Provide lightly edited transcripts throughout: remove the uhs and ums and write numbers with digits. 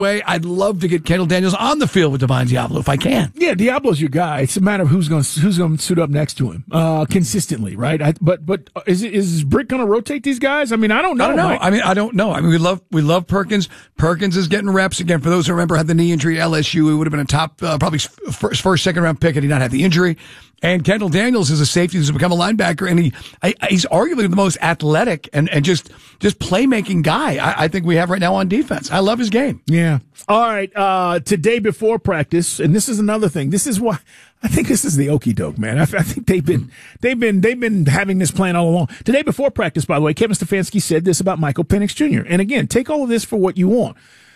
way, I'd love to get Kendall Daniels on the field with Divine Diablo if I can. Yeah, Diablo's your guy. It's a matter of who's going to suit up next to him consistently, right? But is Brick going to rotate these guys? I mean, I don't know. I don't know. I mean, we love Perkins. Perkins is getting reps again. For those who remember, had the knee injury at LSU. He would have been a top, probably first, second round pick had he not had the injury. And Kendall Daniels is a safety who's become a linebacker, and he's arguably the most athletic and just playmaking guy I think we have right now on defense. I love his game. Yeah. All right. Today before practice, and this is another thing. This is why I think this is the okie doke, man. I think they've been having this plan all along. Today before practice, by the way, Kevin Stefanski said this about Michael Penix Jr. And again, take all of this for what you want.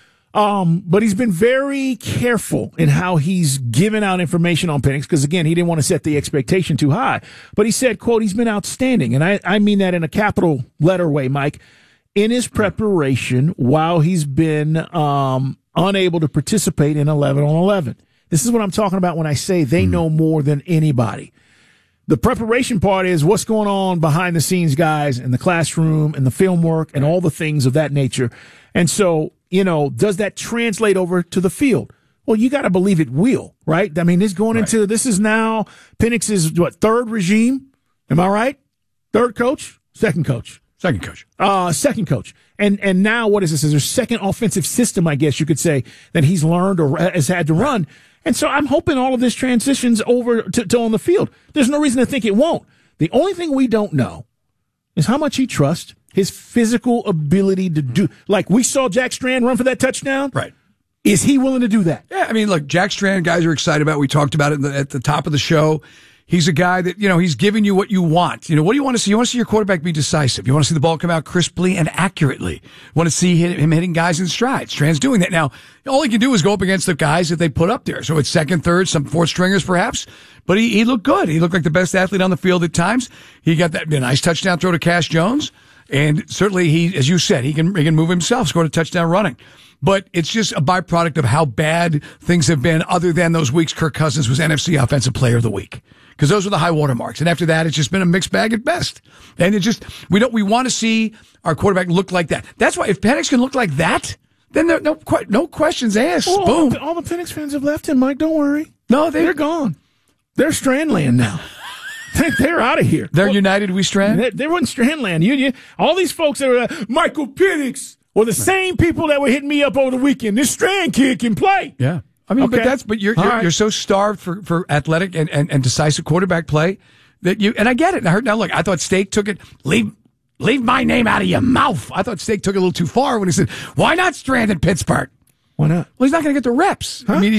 But he's been very careful in how he's given out information on Penix because, again, he didn't want to set the expectation too high. But he said, quote, he's been outstanding. And I mean that in a capital letter way, Mike, in his preparation while he's been unable to participate in 11-on-11. This is what I'm talking about when I say they know more than anybody. The preparation part is what's going on behind the scenes, guys, in the classroom and the film work and all the things of that nature. And so, does that translate over to the field? Well, you got to believe it will, right? I mean, this is now Penix's third regime. Am I right? Third coach, second coach. Second coach. Second coach. And now what is this? Is there a second offensive system, I guess you could say, that he's learned or has had to run? And so I'm hoping all of this transitions over to on the field. There's no reason to think it won't. The only thing we don't know is how much he trusts his physical ability to do. Like we saw Jack Strand run for that touchdown. Right. Is he willing to do that? Yeah, I mean, look, Jack Strand, guys are excited about. We talked about it at the top of the show. He's a guy that, he's giving you what you want. What do you want to see? You want to see your quarterback be decisive. You want to see the ball come out crisply and accurately. You want to see him hitting guys in stride. Strand's doing that. Now, all he can do is go up against the guys that they put up there. So it's second, third, some fourth stringers perhaps. But he looked good. He looked like the best athlete on the field at times. He got that nice touchdown throw to Cash Jones. And certainly he, as you said, he can move himself, scored a touchdown running. But it's just a byproduct of how bad things have been other than those weeks Kirk Cousins was NFC Offensive Player of the Week. Because those were the high water marks. And after that, it's just been a mixed bag at best. And we want to see our quarterback look like that. That's why if Penix can look like that, then there no questions asked. Well, boom. All the Penix fans have left him, Mike. Don't worry. No, they're gone. They're Strandland now. They're out of here. They're united, we Strand? They're in Strandland. All these folks that are Michael Penix were the same people that were hitting me up over the weekend. This Strand kid can play. Yeah. I mean, okay. but you're so starved for athletic and decisive quarterback play that and I get it. I thought Steak took it. Leave my name out of your mouth. I thought Steak took it a little too far when he said, why not Strand in Pittsburgh? Why not? Well, he's not going to get the reps. Huh? I mean,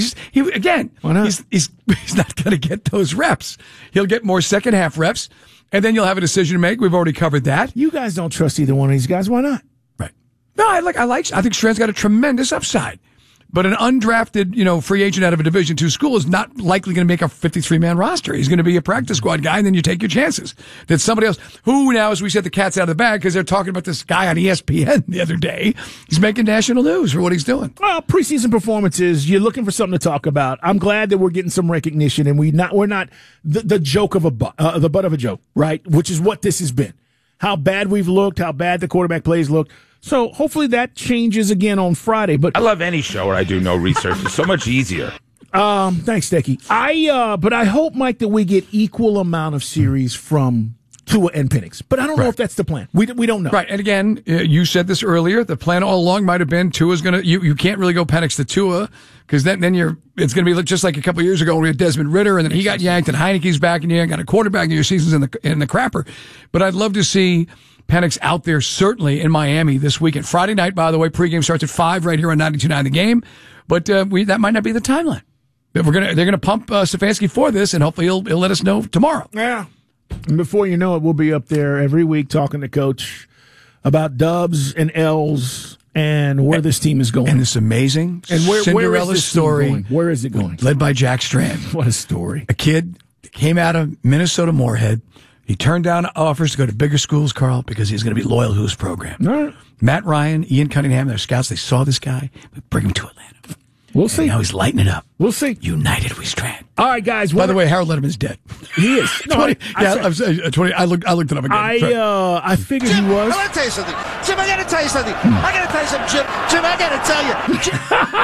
why not? He's not going to get those reps. He'll get more second half reps, and then you'll have a decision to make. We've already covered that. You guys don't trust either one of these guys. Why not? Right. No, I think Strand's got a tremendous upside. But an undrafted, free agent out of a Division II school is not likely going to make a 53-man roster. He's going to be a practice squad guy, and then you take your chances. That somebody else, who now, as we said, the cat's out of the bag because they're talking about this guy on ESPN the other day. He's making national news for what he's doing. Well, preseason performances, you're looking for something to talk about. I'm glad that we're getting some recognition, and we're not the joke of the butt of a joke, right? Which is what this has been. How bad we've looked, how bad the quarterback plays look. So hopefully that changes again on Friday. But I love any show where I do no research. It's so much easier. Thanks, Stecky. But I hope, Mike, that we get equal amount of series from Tua and Penix. But I don't know if that's the plan. We don't know. Right. And again, you said this earlier. The plan all along might have been Tua's going to. You can't really go Penix to Tua because then it's going to be just like a couple of years ago when we had Desmond Ridder and then he got yanked and Heineke's back and you ain't got a quarterback and your season's in the crapper. But I'd love to see Penix out there certainly in Miami this weekend. Friday night, by the way, pregame starts at 5 right here on 92.9 The Game. But that might not be the timeline. They're gonna pump Stefanski for this, and hopefully he'll let us know tomorrow. Yeah. And before you know it, we'll be up there every week talking to Coach about dubs and L's and where this team is going. And this amazing Cinderella story. Where is it going? Led by Jack Strand. What a story. A kid that came out of Minnesota Moorhead. He turned down offers to go to bigger schools, Carl, because he's going to be loyal to his program. All right. Matt Ryan, Ian Cunningham, their scouts, they saw this guy. We bring him to Atlanta. We'll see. And now he's lighting it up. We'll see. United we stand. All right, guys. By the way, Harold Letterman's dead. He is. No, 20, I'm saying 20. I looked it up again. I figured he was. I gotta tell you something, Jim. I gotta tell you something. Jim, I gotta tell you.